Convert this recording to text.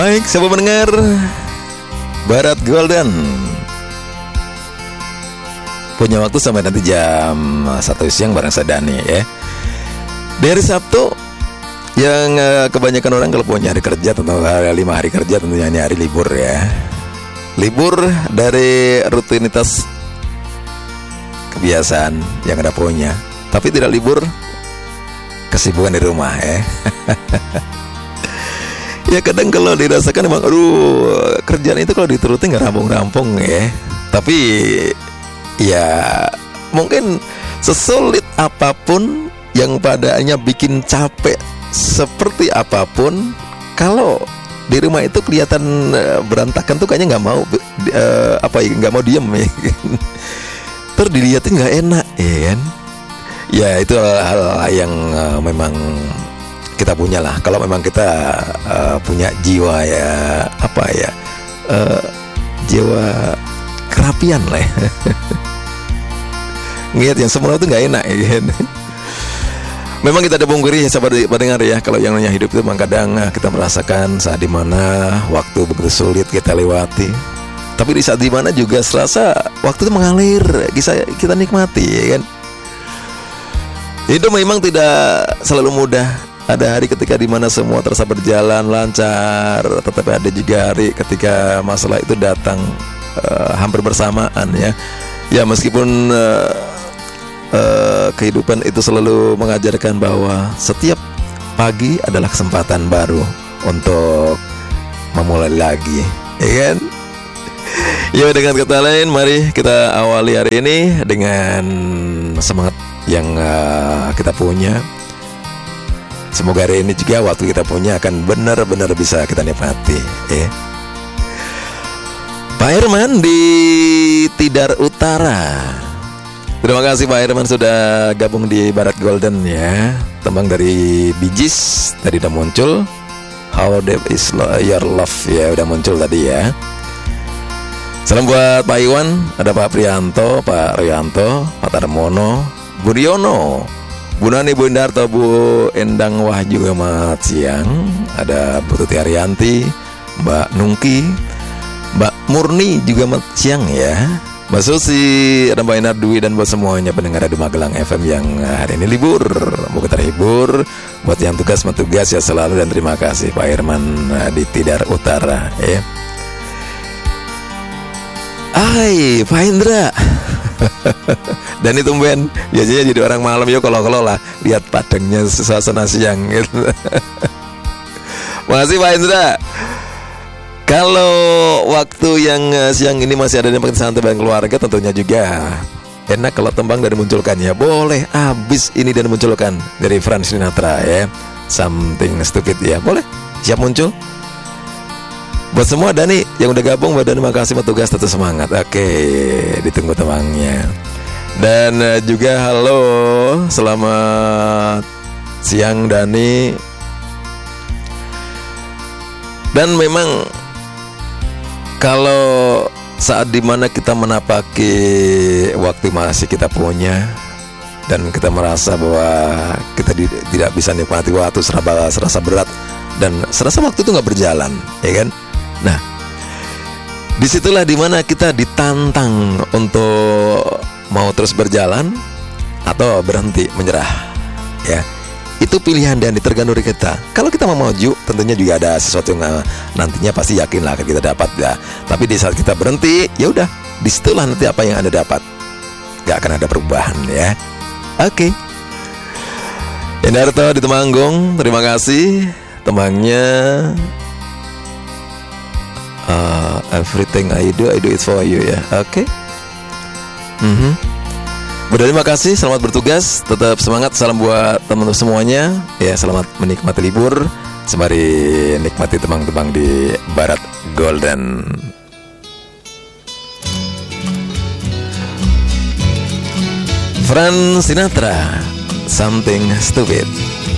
Baik, siapa mendengar Barat Golden punya waktu sampai nanti jam 1 siang bareng saya Dani ya. Di hari Sabtu yang kebanyakan orang kalau punya hari kerja, tentu 5 hari kerja, tentunya ini hari libur ya. Libur dari rutinitas kebiasaan yang ada punya, tapi tidak libur kesibukan di rumah ya. Ya kadang kalau dirasakan emang kerjaan itu kalau diturutin nggak rampung-rampung ya. Tapi ya mungkin sesulit apapun, yang padanya bikin capek seperti apapun, kalau di rumah itu kelihatan berantakan tuh kayaknya nggak mau nggak mau diem ya. Terus dilihatin nggak enak ya kan. Ya itu hal yang memang kita punya lah. Kalau memang kita punya jiwa ya jiwa kerapian lah ya. Ngeliat yang semula itu nggak enak ya kan? Memang kita ada pungkiri ya sahabat pendengar ya. Kalau yang namanya hidup itu memang kadang kita merasakan saat dimana waktu begitu sulit kita lewati, tapi di saat dimana juga serasa waktu itu mengalir, kita nikmati ya kan. Hidup memang tidak selalu mudah. Ada hari ketika dimana semua terasa berjalan lancar, tetapi ada juga hari ketika masalah itu datang hampir bersamaan ya. Ya meskipun kehidupan itu selalu mengajarkan bahwa setiap pagi adalah kesempatan baru untuk memulai lagi, ya kan? Ya dengan kata lain, mari kita awali hari ini dengan semangat yang kita punya. Semoga hari ini juga waktu kita punya akan benar-benar bisa kita nikmati ya. Pak Herman di Tidar Utara, terima kasih Pak Herman sudah gabung di Barat Golden ya. Tembang dari Bee Gees tadi udah muncul, How Deep Is Your Love ya udah muncul tadi ya. Salam buat Pak Iwan, ada Pak Prianto, Pak Rianto, Pak Tarmono, Bu Riono, Bu Nani, Bu Indarto, Bu Endang Wahyu, selamat siang. Ada Bu Tuti Arianti, Mbak Nungki, Mbak Murni juga selamat siang ya. Mbak Susi, ada Mbak Inar Dwi, dan buat semuanya pendengar di Magelang FM yang hari ini libur, moga terhibur. Buat yang tugas ya selalu, dan terima kasih Pak Herman di Tidar Utara ya. Hai Pak Indra. Dan itu Ben biasanya jadi orang malam ya kalau lah lihat padangnya suasana siang gitu. Makasih Pak Indra. Kalau waktu yang siang ini masih ada tempat santai bareng keluarga, tentunya juga enak kalau tembang dari munculkan ya. Boleh abis ini dan munculkan dari Frank Sinatra ya, Something Stupid ya. Boleh, siap muncul. Buat semua Dani yang udah gabung, Mbak Dani makasih, tugas tetap semangat. Oke, ditunggu tembangnya. Dan juga halo, selamat siang Dani. Dan memang kalau saat dimana kita menapaki waktu masih kita punya, dan kita merasa bahwa kita tidak bisa nikmati waktu, serasa berat, dan serasa waktu itu gak berjalan ya kan. Nah, disitulah dimana kita ditantang untuk mau terus berjalan atau berhenti, menyerah ya. Itu pilihan dan tergantung dari kita. Kalau kita mau maju, tentunya juga ada sesuatu yang nantinya pasti yakin lah akan kita dapat ya. Tapi di saat kita berhenti, ya udah, disitulah nanti apa yang Anda dapat. Gak akan ada perubahan ya. Oke. Indarto di Temanggung, terima kasih. Tembangnya Everything I do it for you ya. Oke. Terima kasih, selamat bertugas, tetap semangat. Salam buat teman-teman semuanya ya, selamat menikmati libur, sembari nikmati tembang-tembang di Barat Golden. Frank Sinatra, Something Stupid.